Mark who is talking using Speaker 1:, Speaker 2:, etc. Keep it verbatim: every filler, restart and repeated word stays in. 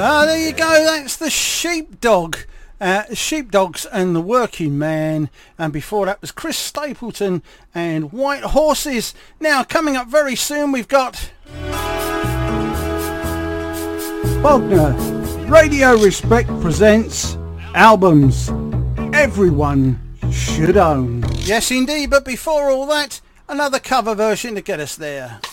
Speaker 1: Ah, there you go. That's the Sheepdog. Uh, Sheepdogs and the Working Man. And before that was Chris Stapleton and White Horses. Now, coming up very soon, we've got...
Speaker 2: Bogner Radio Respect presents albums everyone should own.
Speaker 1: Yes, indeed. But before all that, another cover version to get us there.